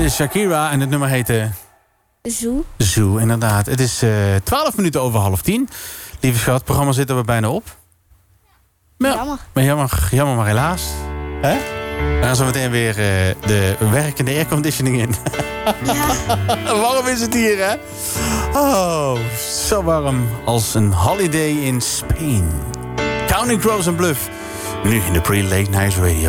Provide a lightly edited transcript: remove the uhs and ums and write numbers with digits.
Shakira en het nummer heette... Zoo. Zoo, inderdaad. Het is 12 minuten over 9:30. Lieve schat, het programma zit er weer bijna op. Jammer, maar helaas. Hè? Dan gaan zo meteen weer de werkende airconditioning in. Ja. Warm is het hier, hè? Oh, zo warm als een holiday in Spain. Counting Crows and Bluff. Nu in de Pre-Late Night Radio.